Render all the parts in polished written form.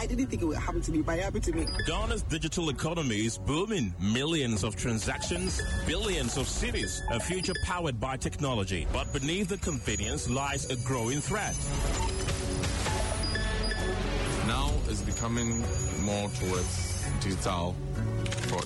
I didn't think it would happen to me, but it happened to me. Ghana's digital economy is booming. Millions of transactions, billions of cities, a future powered by technology. But beneath the convenience lies a growing threat. Now it's becoming more towards digital fraud.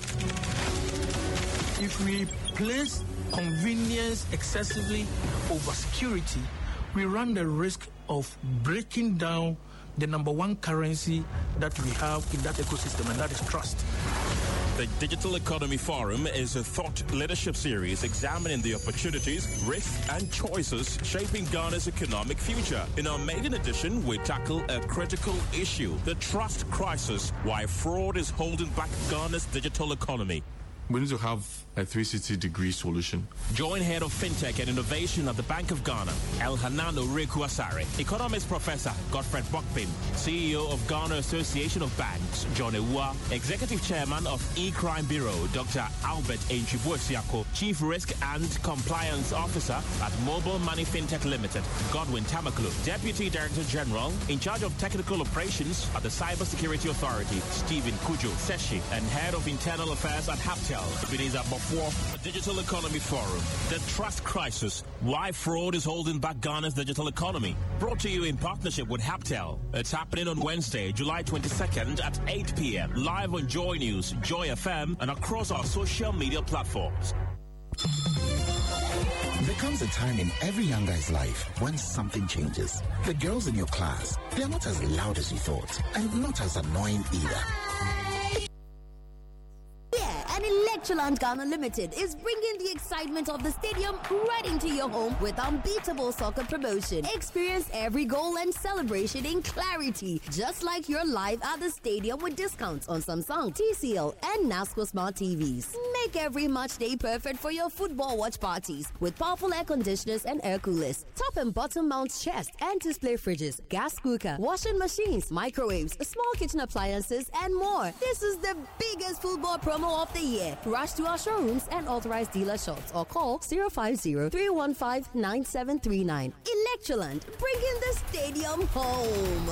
If we place convenience excessively over security, we run the risk of breaking down the number one currency that we have in that ecosystem, and that is trust. The Digital Economy Forum is a thought leadership series examining the opportunities, risks, and choices shaping Ghana's economic future. In our maiden edition, we tackle a critical issue, the trust crisis, why fraud is holding back Ghana's digital economy. We need to have a 360-degree solution. Join Head of FinTech and Innovation at the Bank of Ghana, Elhanan Oreku Asare, Economist Professor Godfred Bokpin, CEO of Ghana Association of Banks, John Ewua, Executive Chairman of E-Crime Bureau, Dr. Albert Enchibuesiako, Chief Risk and Compliance Officer at Mobile Money FinTech Limited, Godwin Tamaklu, Deputy Director General in charge of Technical Operations at the Cybersecurity Authority, Stephen Kujo Seshi, and Head of Internal Affairs at Haptel, Ebenezer Before the Digital Economy Forum, the trust crisis, why fraud is holding back Ghana's digital economy. Brought to you in partnership with Haptel. It's happening on Wednesday, July 22nd at 8 p.m. live on Joy News, Joy FM, and across our social media platforms. There comes a time in every young guy's life when something changes. The girls in your class, they're not as loud as you thought, and not as annoying either. And Electroland Ghana Limited is bringing the excitement of the stadium right into your home with unbeatable soccer promotion. Experience every goal and celebration in clarity, just like you're live at the stadium with discounts on Samsung, TCL, and NASCO Smart TVs. Make every match day perfect for your football watch parties with powerful air conditioners and air coolers, top and bottom mount chest and display fridges, gas cooker, washing machines, microwaves, small kitchen appliances, and more. This is the biggest football promo of the year. Rush to our showrooms and authorized dealer shops or call 050-315-9739. Electroland, bringing the stadium home.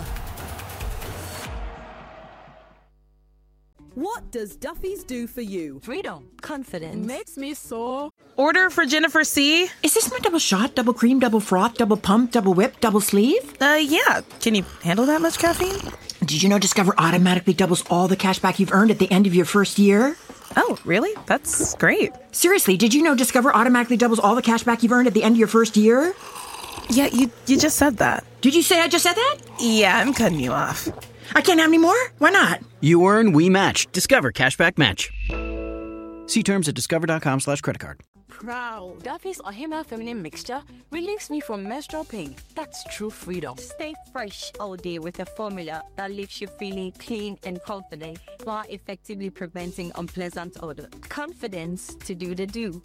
What does Duffy's do for you? Freedom. Confidence. Makes me so. Order for Jennifer C. Is this my double shot, double cream, double froth, double pump, double whip, double sleeve? Yeah. Can you handle that much caffeine? Did you know Discover automatically doubles all the cash back you've earned at the end of your first year? Oh, really? That's great. Seriously, did you know Discover automatically doubles all the cash back you've earned at the end of your first year? Yeah, you just said that. Did you say I just said that? Yeah, I'm cutting you off. I can't have any more? Why not? You earn, we match. Discover Cashback Match. See terms at discover.com/creditcard. Proud. Duffy's Ohima Feminine Mixture relieves me from menstrual pain. That's true freedom. Stay fresh all day with a formula that leaves you feeling clean and confident while effectively preventing unpleasant odor. Confidence to do the do.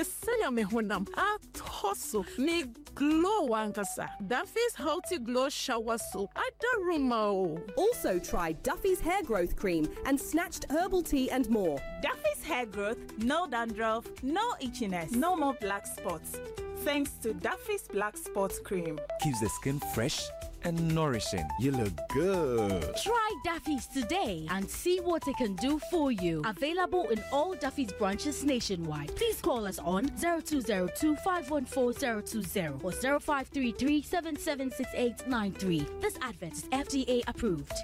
Me glow wankasa. Duffy's Healthy Glow Shower Soap. Also try Duffy's Hair Growth Cream and Snatched Herbal Tea and more. Duffy's Hair Growth, no dandruff, no itchiness, no more black spots. Thanks to Duffy's Black Spots Cream. Keeps the skin fresh and nourishing. You look good. Try Duffy's today and see what it can do for you. Available in all Duffy's branches nationwide. Please call us on 0202-514-020 or 0533-776893. This advert is FDA approved.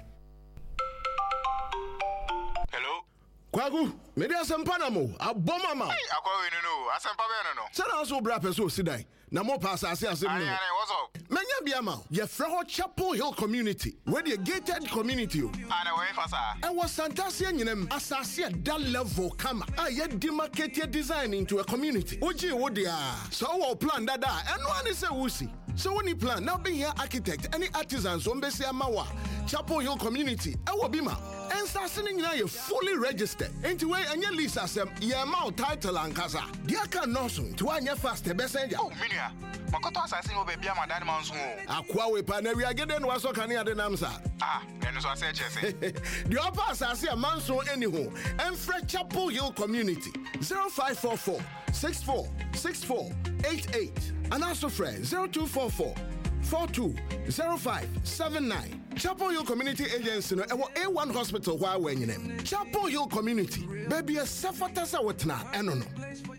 Hello? Kwagu, media sempanamo, abomama. Hey, akwa no, asempa be no. Sana also bra person sidai. Na mo pass asem no. What's up? Menya biama, ye freho Chapel Hill community, where the gated community. Ana we fasa. And was Santasia nyinem asase at that level kama. Ye demarcated design into a community. Oji wodia. So our plan dada, and one is a wusi. So when you plan, now be here architect, any artisans, Ombesi Amawa, Chapel Hill community, Awabima, and starting now you fully registered. Into way and your lease assem, ye amount title and casa. Diaka Nosun, to one year fast, the messenger. Oh, Minia, Makoto assassin will be a man man's home. Aquawe Paneria getting was so can you the Namsa? Ah, then so I said, Jesse. The upper assassin a man so anyhow, and Fred Chapel Hill community 0544 64 64 88. And also friend 0244 420579. Chapel Hill Community Agency no A1 Hospital wa wenyenem. Chapel Hill Community. Baby a safatasa wetna eno no.